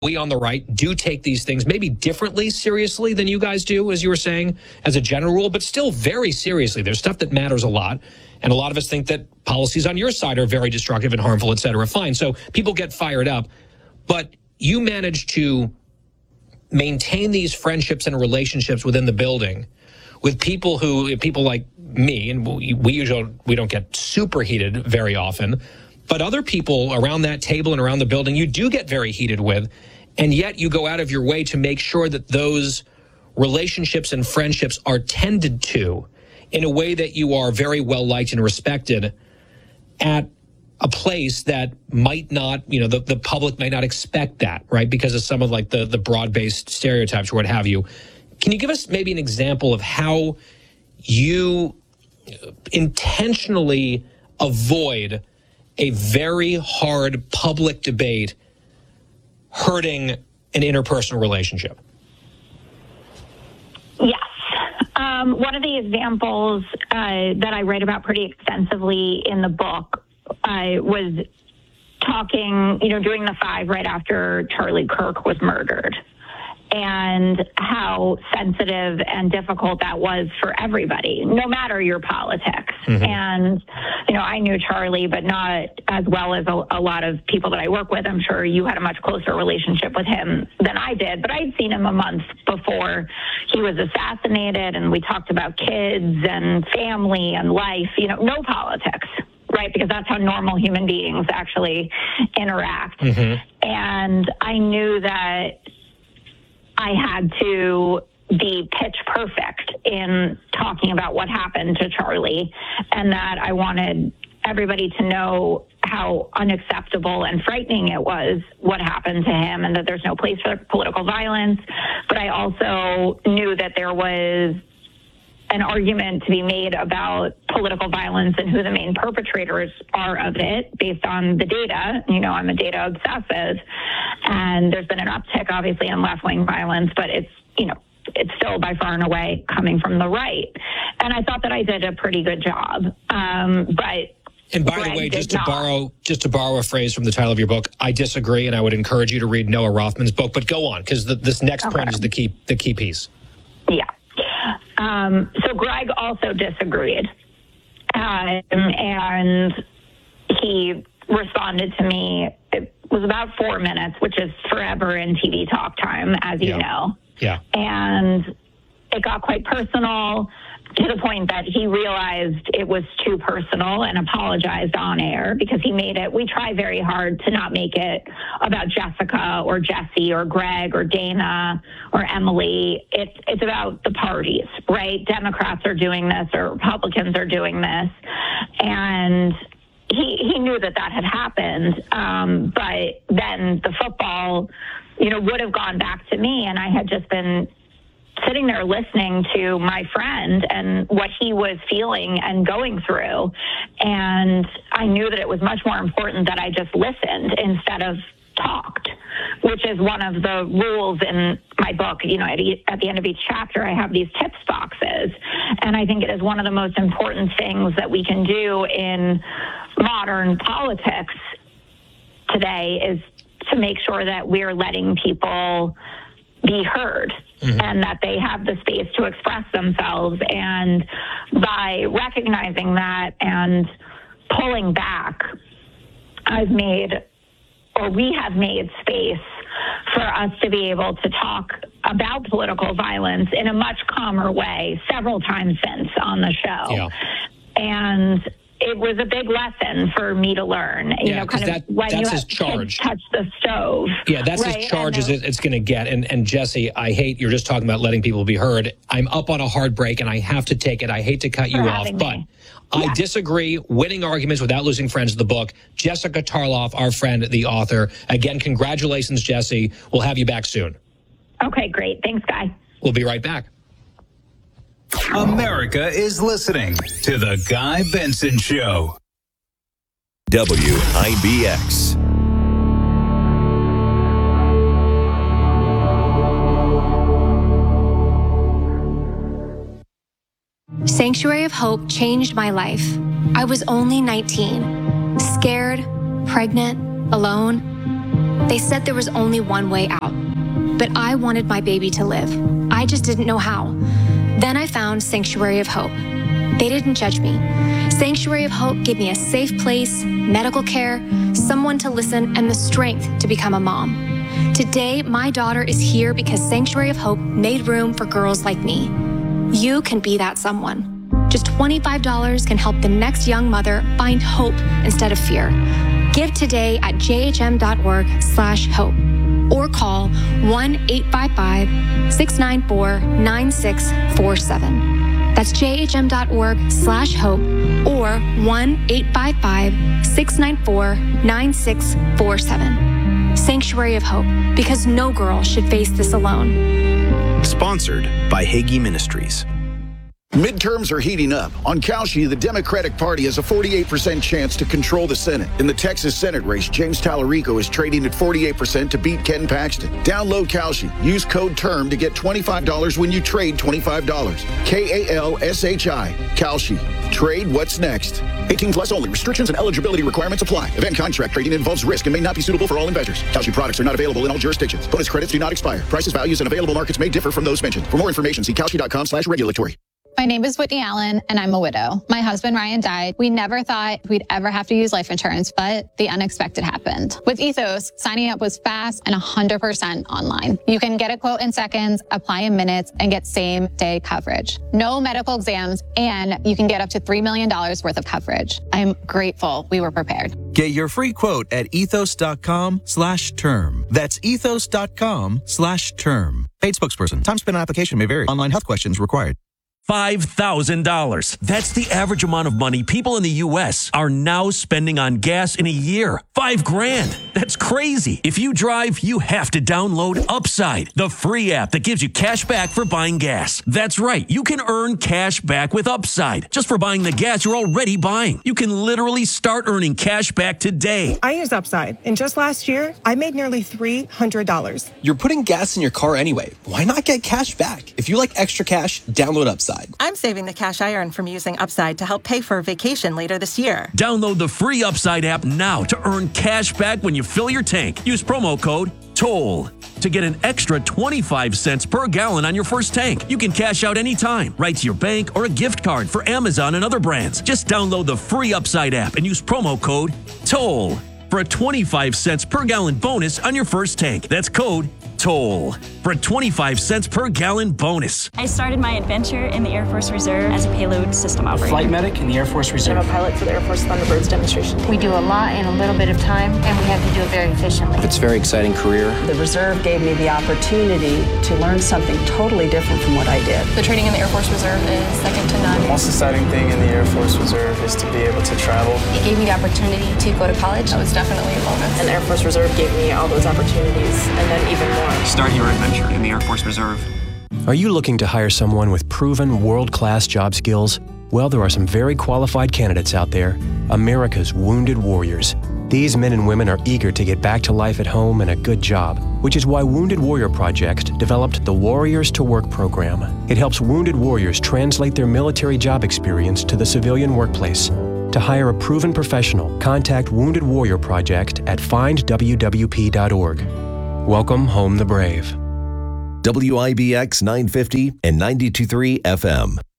we on the right do take these things maybe differently seriously than you guys do, as you were saying, as a general rule, but still very seriously. There's stuff that matters a lot. And a lot of us think that policies on your side are very destructive and harmful, et cetera. Fine. So people get fired up. But you manage to maintain these friendships and relationships within the building with people like me, and we don't get super heated very often, but other people around that table and around the building you do get very heated with, and yet you go out of your way to make sure that those relationships and friendships are tended to in a way that you are very well liked and respected at a place that might not, the public might not expect that, right? Because of some of like the broad-based stereotypes or what have you. Can you give us maybe an example of how you intentionally avoid a very hard public debate hurting an interpersonal relationship? Yes. One of the examples that I write about pretty extensively in the book was talking, doing the 5 right after Charlie Kirk was murdered, and how sensitive and difficult that was for everybody, no matter your politics. Mm-hmm. And, I knew Charlie, but not as well as a lot of people that I work with. I'm sure you had a much closer relationship with him than I did, but I'd seen him a month before he was assassinated, and we talked about kids and family and life, no politics. Right, because that's how normal human beings actually interact. Mm-hmm. And I knew that I had to be pitch perfect in talking about what happened to Charlie, and that I wanted everybody to know how unacceptable and frightening it was what happened to him, and that there's no place for political violence. But I also knew that there was an argument to be made about political violence and who the main perpetrators are of it based on the data. I'm a data obsessive, and there's been an uptick obviously in left-wing violence, but it's still by far and away coming from the right. And I thought that I did a pretty good job. And by the way, just to borrow a phrase from the title of your book, I disagree, and I would encourage you to read Noah Rothman's book, but go on, because this next point is the key piece. Yeah. So Greg also disagreed, and he responded to me. It was about 4 minutes, which is forever in TV talk time, as you know. Yeah. And it got quite personal, to the point that he realized it was too personal and apologized on air, because we try very hard to not make it about Jessica or Jesse or Greg or Dana or Emily. It's about the parties, right? Democrats are doing this, or Republicans are doing this. And he knew that had happened. But then the football, would have gone back to me, and I had just been sitting there listening to my friend and what he was feeling and going through. And I knew that it was much more important that I just listened instead of talked, which is one of the rules in my book. At the end of each chapter, I have these tips boxes. And I think it is one of the most important things that we can do in modern politics today, is to make sure that we're letting people be heard. Mm-hmm. And that they have the space to express themselves. And by recognizing that and pulling back, we have made space for us to be able to talk about political violence in a much calmer way several times since on the show. Yeah. And it was a big lesson for me to learn. That's his charge. Touch the stove. Yeah, that's right? His charge. It's going to get. And Jesse, you're just talking about letting people be heard. I'm up on a hard break, and I have to take it. I hate to cut you off, but I disagree. Winning Arguments Without Losing Friends, the book. Jessica Tarloff, our friend, the author. Again, congratulations, Jesse. We'll have you back soon. Okay, great. Thanks, Guy. We'll be right back. America is listening to The Guy Benson Show. WIBX. Sanctuary of Hope changed my life. I was only 19, scared, pregnant, alone. They said there was only one way out. But I wanted my baby to live. I just didn't know how. Then I found Sanctuary of Hope. They didn't judge me. Sanctuary of Hope gave me a safe place, medical care, someone to listen, and the strength to become a mom. Today, my daughter is here because Sanctuary of Hope made room for girls like me. You can be that someone. Just $25 can help the next young mother find hope instead of fear. Give today at jhm.org/hope or call 1-855-694-9647. That's jhm.org/hope or 1-855-694-9647. Sanctuary of Hope, because no girl should face this alone. Sponsored by Hagee Ministries. Midterms are heating up. On Kalshi, the Democratic Party has a 48% chance to control the Senate. In the Texas Senate race, James Tallarico is trading at 48% to beat Ken Paxton. Download Kalshi. Use code TERM to get $25 when you trade $25. KALSHI. Kalshi. Trade what's next. 18 plus only. Restrictions and eligibility requirements apply. Event contract trading involves risk and may not be suitable for all investors. Kalshi products are not available in all jurisdictions. Bonus credits do not expire. Prices, values, and available markets may differ from those mentioned. For more information, see kalshi.com/regulatory. My name is Whitney Allen, and I'm a widow. My husband, Ryan, died. We never thought we'd ever have to use life insurance, but the unexpected happened. With Ethos, signing up was fast and 100% online. You can get a quote in seconds, apply in minutes, and get same-day coverage. No medical exams, and you can get up to $3 million worth of coverage. I'm grateful we were prepared. Get your free quote at ethos.com/term. That's ethos.com/term. Paid spokesperson. Time spent on application may vary. Online health questions required. $5,000. That's the average amount of money people in the U.S. are now spending on gas in a year. $5,000. That's crazy. If you drive, you have to download Upside, the free app that gives you cash back for buying gas. That's right. You can earn cash back with Upside just for buying the gas you're already buying. You can literally start earning cash back today. I use Upside, and just last year, I made nearly $300. You're putting gas in your car anyway. Why not get cash back? If you like extra cash, download Upside. I'm saving the cash I earn from using Upside to help pay for a vacation later this year. Download the free Upside app now to earn cash back when you fill your tank. Use promo code TOLL to get an extra 25 cents per gallon on your first tank. You can cash out anytime, right to your bank or a gift card for Amazon and other brands. Just download the free Upside app and use promo code TOLL for a 25 cents per gallon bonus on your first tank. That's code TOLL for a 25 cents per gallon bonus. I started my adventure in the Air Force Reserve as a payload system operator. Flight medic in the Air Force Reserve. I'm a pilot for the Air Force Thunderbirds demonstration team. We do a lot in a little bit of time, and we have to do it very efficiently. It's a very exciting career. The Reserve gave me the opportunity to learn something totally different from what I did. The training in the Air Force Reserve is second to none. The most exciting thing in the Air Force Reserve is to be able to travel. It gave me the opportunity to go to college. That was definitely a bonus. And the Air Force Reserve gave me all those opportunities, and then even more. Start your adventure in the Air Force Reserve. Are you looking to hire someone with proven world-class job skills? Well, there are some very qualified candidates out there. America's Wounded Warriors. These men and women are eager to get back to life at home and a good job, which is why Wounded Warrior Project developed the Warriors to Work program. It helps wounded warriors translate their military job experience to the civilian workplace. To hire a proven professional, contact Wounded Warrior Project at findwwp.org. Welcome home the brave. WIBX 950 and 92.3 FM.